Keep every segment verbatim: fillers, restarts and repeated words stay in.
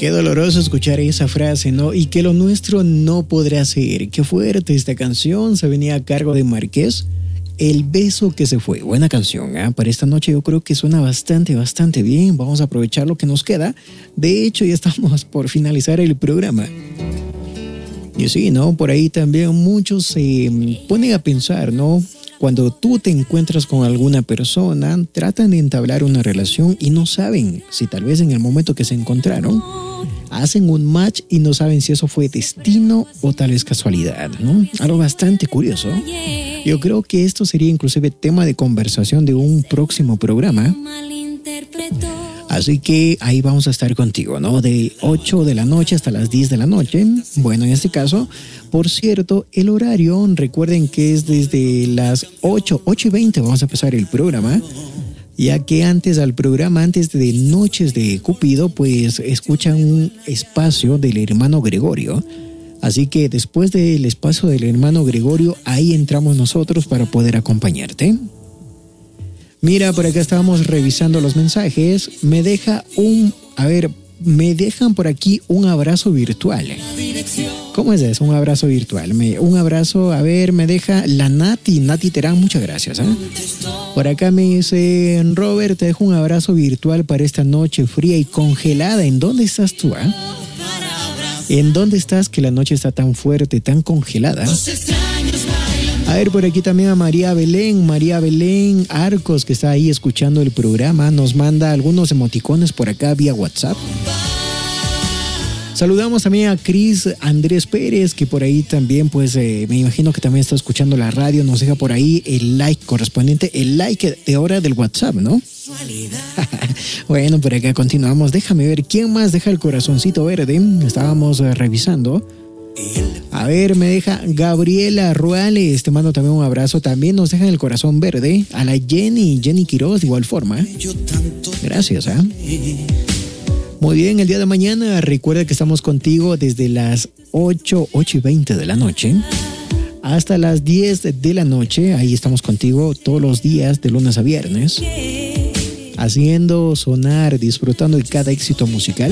Qué doloroso escuchar esa frase, ¿no? Y que lo nuestro no podrá ser. Qué fuerte esta canción. Se venía a cargo de Marqués. El beso que se fue. Buena canción, ¿eh? Para esta noche yo creo que suena bastante, bastante bien. Vamos a aprovechar lo que nos queda. De hecho, ya estamos por finalizar el programa. Y sí, ¿no? Por ahí también muchos se ponen a pensar, ¿no? Cuando tú te encuentras con alguna persona, tratan de entablar una relación y no saben si tal vez en el momento que se encontraron, hacen un match y no saben si eso fue destino o tal vez casualidad, ¿no? Algo bastante curioso. Yo creo que esto sería inclusive tema de conversación de un próximo programa. Así que ahí vamos a estar contigo, ¿no? De ocho de la noche hasta las diez de la noche. Bueno, en este caso, por cierto, el horario, recuerden que es desde las ocho, ocho y veinte vamos a empezar el programa. Ya que antes al programa, antes de Noches de Cupido, pues escuchan un espacio del hermano Gregorio. Así que después del espacio del hermano Gregorio, ahí entramos nosotros para poder acompañarte. Mira, por acá estábamos revisando los mensajes. Me deja un... A ver, me dejan por aquí un abrazo virtual. ¿Cómo es eso? Un abrazo virtual. Me, un abrazo, a ver, me deja la Nati. Nati Terán, muchas gracias. ¿eh? Por acá me dice, Robert, te dejo un abrazo virtual para esta noche fría y congelada. ¿En dónde estás tú? ¿eh? ¿En dónde estás que la noche está tan fuerte, tan congelada? A ver, por aquí también a María Belén, María Belén Arcos, que está ahí escuchando el programa, nos manda algunos emoticones por acá vía WhatsApp. Saludamos también a Cris Andrés Pérez, que por ahí también, pues, eh, me imagino que también está escuchando la radio, nos deja por ahí el like correspondiente, el like de hora del WhatsApp, ¿no? Bueno, por acá continuamos, déjame ver, ¿quién más deja el corazoncito verde? Estábamos eh, revisando. A ver, me deja Gabriela Ruales, te mando también un abrazo. También nos dejan el corazón verde. A la Jenny, Jenny Quiroz, de igual forma. Gracias, ¿eh? Muy bien, el día de mañana recuerda que estamos contigo desde las ocho, ocho y veinte de la noche hasta las diez de la noche. Ahí estamos contigo todos los días, de lunes a viernes, haciendo sonar, disfrutando de cada éxito musical.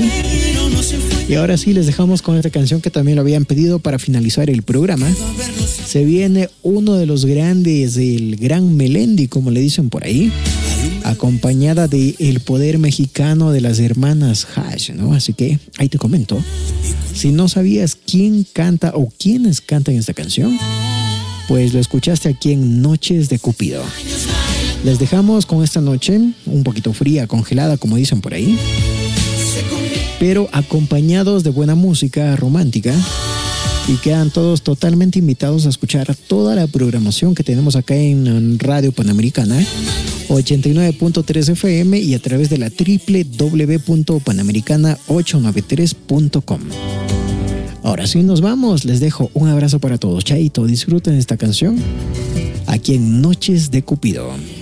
Y ahora sí, les dejamos con esta canción que también lo habían pedido para finalizar el programa. Se viene uno de los grandes, el gran Melendi, como le dicen por ahí, acompañada de El Poder Mexicano de las hermanas Hash, ¿no? Así que ahí te comento. Si no sabías quién canta o quiénes cantan esta canción, pues lo escuchaste aquí en Noches de Cupido. Les dejamos con esta noche un poquito fría, congelada, como dicen por ahí, pero acompañados de buena música romántica, y quedan todos totalmente invitados a escuchar toda la programación que tenemos acá en Radio Panamericana ochenta y nueve punto tres F M y a través de la doble u doble u doble u punto panamericana ochocientos noventa y tres punto com. Ahora sí nos vamos, les dejo un abrazo para todos, chaito, disfruten esta canción aquí en Noches de Cupido.